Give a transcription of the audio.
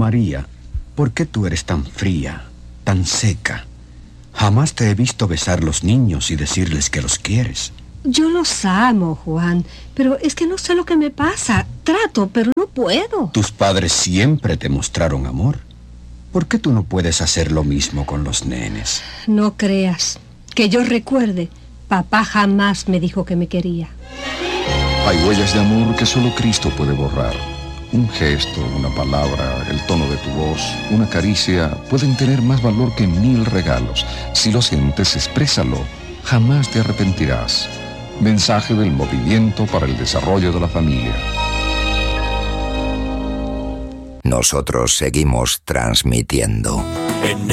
María, ¿por qué tú eres tan fría, tan seca? Jamás te he visto besar a los niños y decirles que los quieres. Yo los amo, Juan, pero es que no sé lo que me pasa. Trato, pero no puedo. Tus padres siempre te mostraron amor. ¿Por qué tú no puedes hacer lo mismo con los nenes? No creas. Que yo recuerde, papá jamás me dijo que me quería. Hay huellas de amor que solo Cristo puede borrar. Un gesto, una palabra, el tono de tu voz, una caricia pueden tener más valor que 1000 regalos. Si lo sientes, exprésalo. Jamás te arrepentirás. Mensaje del Movimiento para el Desarrollo de la Familia. Nosotros seguimos transmitiendo. En